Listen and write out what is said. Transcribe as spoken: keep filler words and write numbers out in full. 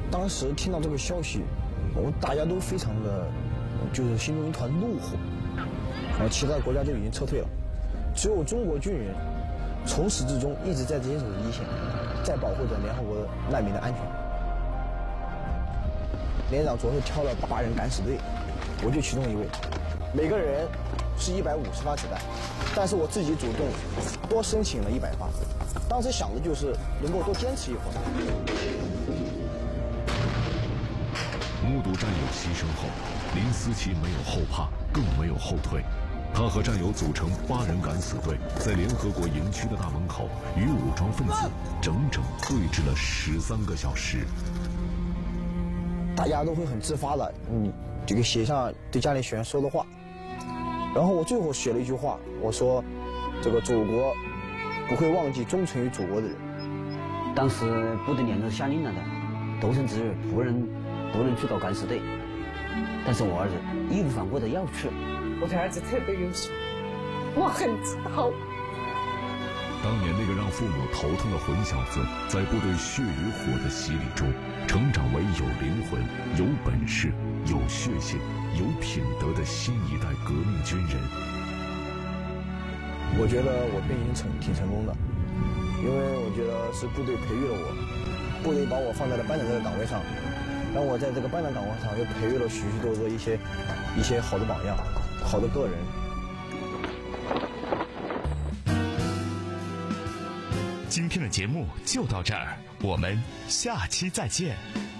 当时听到这个消息，我大家都非常的，就是心中一团怒火。然后其他国家都已经撤退了，只有中国军人从始至终一直在坚守着一线，在保护着联合国难民的安全。连长昨天挑了八人敢死队，我就其中一位。每个人是一百五十发子弹，但是我自己主动多申请了一百发。当时想的就是能够多坚持一会儿。 目睹战友牺牲后，林思琪没有后怕，更没有后退。他和战友组成八人敢死队，在联合国营区的大门口与武装分子整整对峙了十三个小时。 大家都会很自发的，嗯，这个写上对家里学员说的话。然后我最后写了一句话，我说：“这个祖国不会忘记忠诚于祖国的人。” 当时部队连着下令了的，斗争之日不能不能去搞敢死队，但是我儿子义无反顾的要去。 我的儿子特别优秀，我很自豪。 当年那个让父母头疼的混小子，在部队血与火的洗礼中，成长为有灵魂、有本事、有血性、有品德的新一代革命军人。 我觉得我变营成挺成功的，因为我觉得是部队培育了我，部队把我放在了班长这个岗位上，让我在这个班长岗位上又培育了许许多多一些一些好的榜样，好的个人。 今天的节目就到这儿，我们下期再见。